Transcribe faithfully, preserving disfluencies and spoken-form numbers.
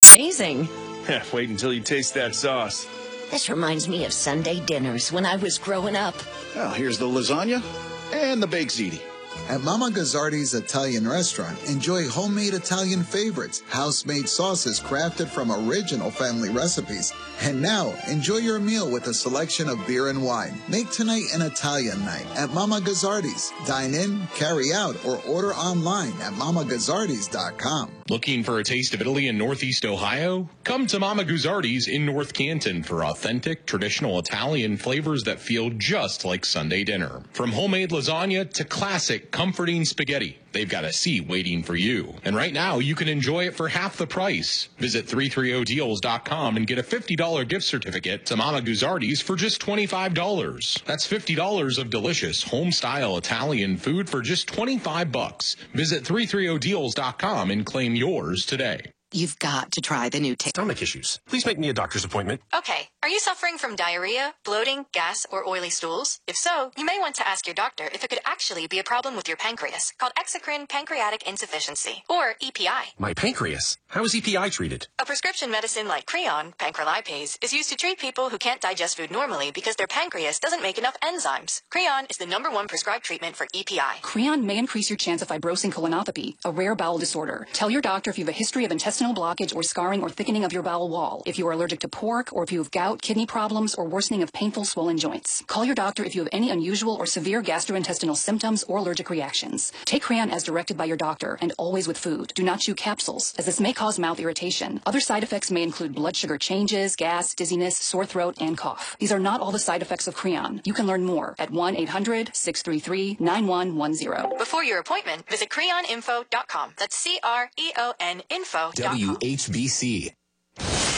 Amazing. Wait until you taste that sauce. This reminds me of Sunday dinners when I was growing up. Well, here's the lasagna and the baked ziti. At Mama Gazzardi's Italian restaurant, enjoy homemade Italian favorites, house-made sauces crafted from original family recipes. And now, enjoy your meal with a selection of beer and wine. Make tonight an Italian night at Mama Gazzardi's. Dine in, carry out, or order online at mama gazzardi's dot com. Looking for a taste of Italy in Northeast Ohio? Come to Mama Gazzardi's in North Canton for authentic, traditional Italian flavors that feel just like Sunday dinner. From homemade lasagna to classic, comforting spaghetti, they've got a seat waiting for you. And right now, you can enjoy it for half the price. Visit three thirty deals dot com and get a fifty dollars gift certificate to Mama Gazzardi's for just twenty-five dollars. That's fifty dollars of delicious, home-style Italian food for just twenty-five bucks. Visit three thirty deals dot com and claim yours today. You've got to try the new taste. Stomach issues. Please make me a doctor's appointment. Okay. Are you suffering from diarrhea, bloating, gas, or oily stools? If so, you may want to ask your doctor if it could actually be a problem with your pancreas, called exocrine pancreatic insufficiency, or E P I. My pancreas? How is E P I treated? A prescription medicine like Creon, pancrelipase, is used to treat people who can't digest food normally because their pancreas doesn't make enough enzymes. Creon is the number one prescribed treatment for E P I. Creon may increase your chance of fibrosing colonopathy, a rare bowel disorder. Tell your doctor if you have a history of intestinal blockage or scarring or thickening of your bowel wall, if you are allergic to pork, or if you have gout, kidney problems, or worsening of painful swollen joints. Call your doctor if you have any unusual or severe gastrointestinal symptoms or allergic reactions. Take Creon as directed by your doctor and always with food. Do not chew capsules, as this may cause mouth irritation. Other side effects may include blood sugar changes, gas, dizziness, sore throat, and cough. These are not all the side effects of Creon. You can learn more at one eight hundred, six three three, nine one one zero. Before your appointment, visit creon info dot com. That's C R E O N info dot com. W H B C.